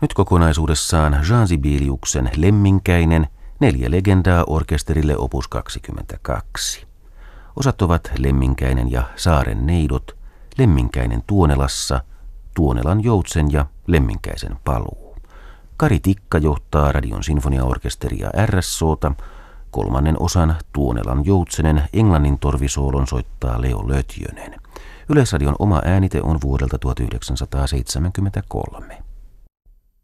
Nyt kokonaisuudessaan Jean Sibeliuksen Lemminkäinen, 4 legendaa orkesterille opus 22. Osat ovat Lemminkäinen ja Saaren neidot, Lemminkäinen Tuonelassa, Tuonelan joutsen ja Lemminkäisen paluu. Kari Tikka johtaa Radion sinfoniaorkesteria RSOta, 3. osan Tuonelan joutsenen englannin torvisoolon soittaa Leo Lötjönen. Yleisradion oma äänite on vuodelta 1973.